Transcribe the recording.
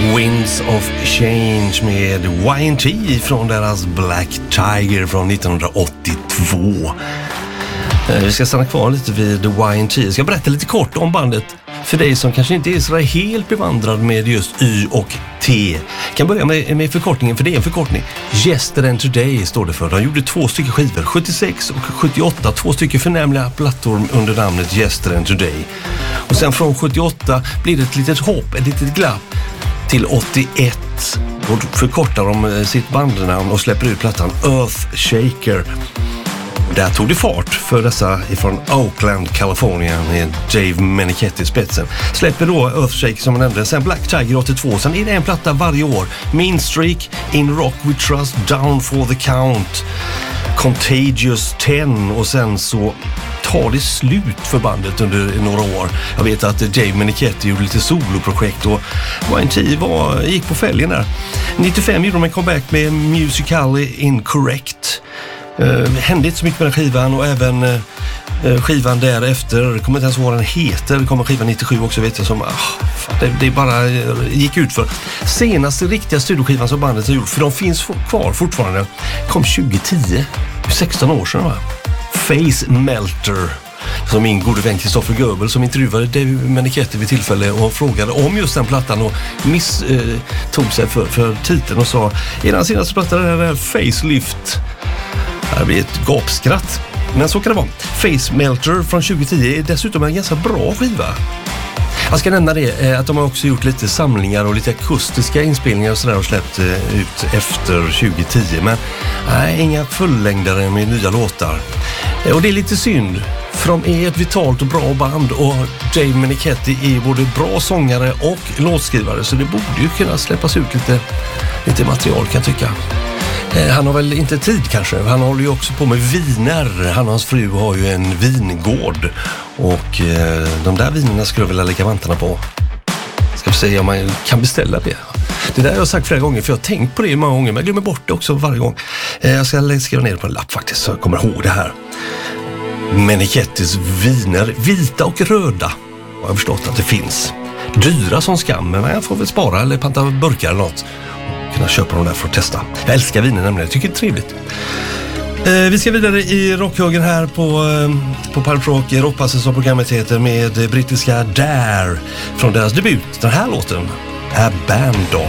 Winds of Change med Y&T från deras Black Tiger från 1982. Vi ska stanna kvar lite vid Y&T. Jag ska berätta lite kort om bandet för dig som kanske inte är så helt bevandrad med just Y och T. Jag kan börja med förkortningen, för det är en förkortning. Yesterday and Today står det för. De gjorde 2 stycken skivor, 76 och 78, 2 stycken förnämliga plattor under namnet Yesterday and Today. Och sen från 78 blir det ett litet hopp, ett litet glapp till 81. Då förkortar de sitt bandnamn och släpper ut plattan Earthshaker. Där tog det fart för dessa ifrån Oakland, Kalifornien med Dave Meniketti i spetsen. Släpper då Earthshaker som man nämnde, sen Black Tiger 82, sen är det en platta varje år. Mean Streak, In Rock We Trust, Down for the Count, Contagious 10 och sen så tar det slut för bandet under några år. Jag vet att Dave Meniketti gjorde lite soloprojekt och Y&T gick på fälgen där. 95 gjorde de en comeback med Musically Incorrect. Hände inte så mycket med den skivan och även skivan därefter, kommer inte ens ihåg vad den heter, det kommer skivan 97 också vet jag som det bara gick ut för. Senaste riktiga studioskivan som bandet har gjort, för de finns kvar fortfarande, kom 2010, 16 år sedan va? Face Melter, som min gode vän Kristoffer Göbel som intervjuade Dave Meniketti vid tillfälle och frågade om just den plattan och tog sig för titeln och sa, är den senaste plattan där Facelift? Det blir ett gapskratt, men så kan det vara. Face Melter från 2010 är dessutom en ganska bra skiva. Jag ska nämna det att de har också gjort lite samlingar och lite akustiska inspelningar och sådär och släppt ut efter 2010. Men nej, inga fullängdare med nya låtar. Och det är lite synd, för de är ett vitalt och bra band och Dave Meniketti är både bra sångare och låtskrivare, så det borde ju kunna släppas ut lite material kan jag tycka. Han har väl inte tid kanske. Han håller ju också på med viner. Han och hans fru har ju en vingård. Och de där vinerna skulle jag vilja lägga vantarna på. Ska vi se om man kan beställa det. Det där har jag sagt flera gånger, för jag har tänkt på det många gånger, men jag glömmer bort det också varje gång. Jag ska skriva ner det på en lapp faktiskt, så jag kommer ihåg det här. Menikettis viner, vita och röda. Jag har förstått att det finns. Dyra som skam, men jag får väl spara eller panta burkar eller något. Kunna köpa dem där för att testa. Jag älskar viner nämligen, jag tycker det är trevligt. Vi ska vidare i rockhögen här på Pulp Rock, rockpasset som programmet heter, med brittiska Dare från deras debut. Den här låten, Abandon.